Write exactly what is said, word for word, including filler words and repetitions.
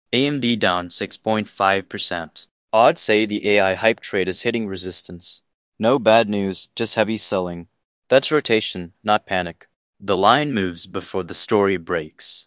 A M D down six point five percent. Odds say the A I hype trade is hitting resistance. No bad news, just heavy selling. That's rotation, not panic. The line moves before the story breaks.